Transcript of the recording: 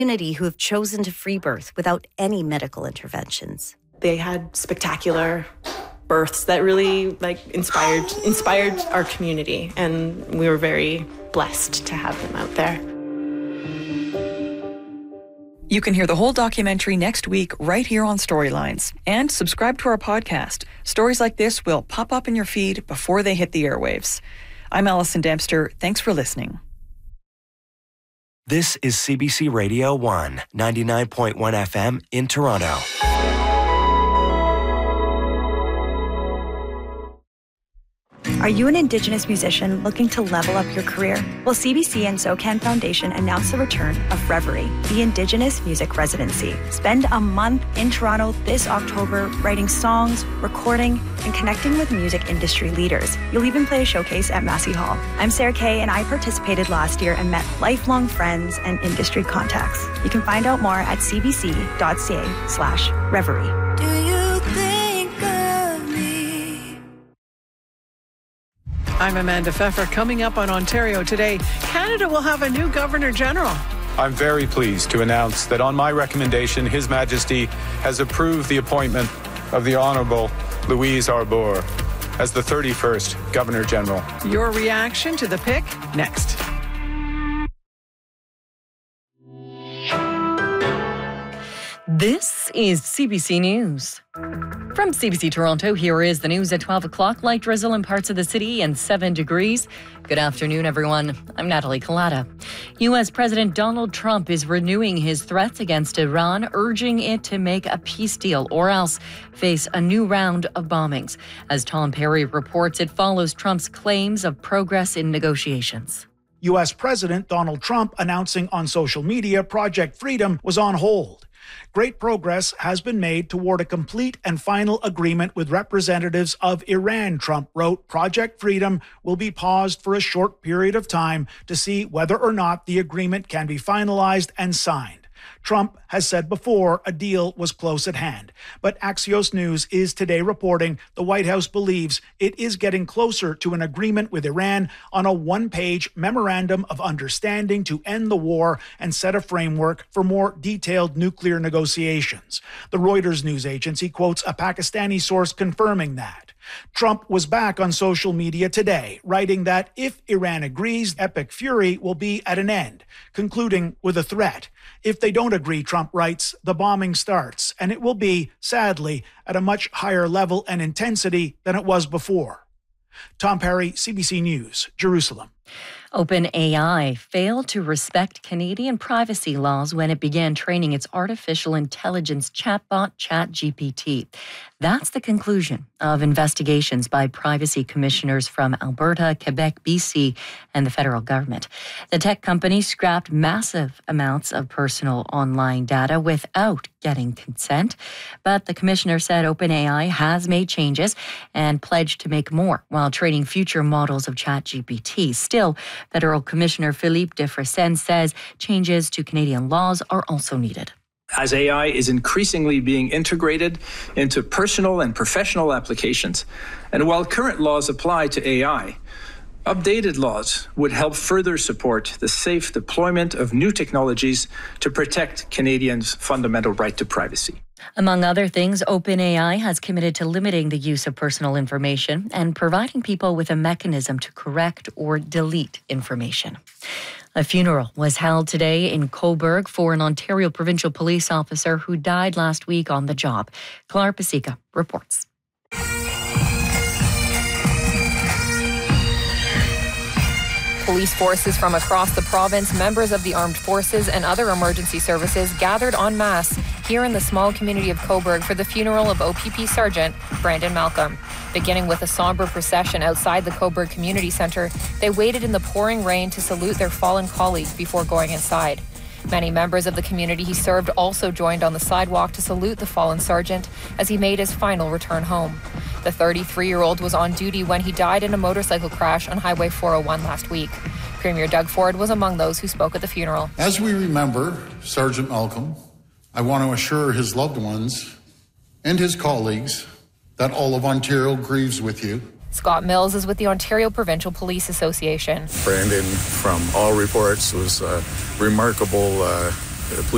community who have chosen to free birth without any medical interventions. They had spectacular births that really inspired our community, and we were very blessed to have them out there. You can hear the whole documentary next week right here on Storylines. And subscribe to our podcast. Stories like this will pop up in your feed before they hit the airwaves. I'm Alison Dempster. Thanks for listening. This is CBC Radio 1, 99.1 FM in Toronto. Are you an Indigenous musician looking to level up your career? Well, CBC and SOCAN Foundation announced the return of Reverie, the Indigenous Music Residency. Spend a month in Toronto this October writing songs, recording, and connecting with music industry leaders. You'll even play a showcase at Massey Hall. I'm Sarah Kay, and I participated last year and met lifelong friends and industry contacts. You can find out more at cbc.ca/reverie. Do you think of me? I'm Amanda Pfeffer. Coming up on Ontario Today, Canada will have a new Governor General. I'm very pleased to announce that on my recommendation, His Majesty has approved the appointment of the Honourable Louise Arbour as the 31st Governor General. Your reaction to the pick next. This is CBC News. From CBC Toronto, here is the news at 12 o'clock. Light drizzle in parts of the city and 7 degrees. Good afternoon, everyone. I'm Natalie Collada. U.S. President Donald Trump is renewing his threats against Iran, urging it to make a peace deal or else face a new round of bombings. As Tom Perry reports, it follows Trump's claims of progress in negotiations. U.S. President Donald Trump announcing on social media Project Freedom was on hold. Great progress has been made toward a complete and final agreement with representatives of Iran, Trump wrote. Project Freedom will be paused for a short period of time to see whether or not the agreement can be finalized and signed. Trump has said before a deal was close at hand, but Axios News is today reporting the White House believes it is getting closer to an agreement with Iran on a one-page memorandum of understanding to end the war and set a framework for more detailed nuclear negotiations. The Reuters news agency quotes a Pakistani source confirming that. Trump was back on social media today, writing that if Iran agrees, epic fury will be at an end, concluding with a threat. If they don't agree, Trump writes, the bombing starts, and it will be, sadly, at a much higher level and intensity than it was before. Tom Perry, CBC News, Jerusalem. OpenAI failed to respect Canadian privacy laws when it began training its artificial intelligence chatbot ChatGPT. That's the conclusion of investigations by privacy commissioners from Alberta, Quebec, BC, and the federal government. The tech company scrapped massive amounts of personal online data without getting consent, but the commissioner said OpenAI has made changes and pledged to make more while training future models of ChatGPT. Still, Federal Commissioner Philippe de Freyssen says changes to Canadian laws are also needed. As AI is increasingly being integrated into personal and professional applications, and while current laws apply to AI, updated laws would help further support the safe deployment of new technologies to protect Canadians' fundamental right to privacy. Among other things, OpenAI has committed to limiting the use of personal information and providing people with a mechanism to correct or delete information. A funeral was held today in Cobourg for an Ontario provincial police officer who died last week on the job. Clara Pasica reports. Police forces from across the province, members of the armed forces and other emergency services gathered en masse here in the small community of Cobourg for the funeral of OPP Sergeant Brandon Malcolm. Beginning with a somber procession outside the Cobourg Community Centre, they waited in the pouring rain to salute their fallen colleague before going inside. Many members of the community he served also joined on the sidewalk to salute the fallen sergeant as he made his final return home. The 33-year-old was on duty when he died in a motorcycle crash on Highway 401 last week. Premier Doug Ford was among those who spoke at the funeral. As we remember Sergeant Malcolm, I want to assure his loved ones and his colleagues that all of Ontario grieves with you. Scott Mills is with the Ontario Provincial Police Association. Brandon, from all reports, was a remarkable police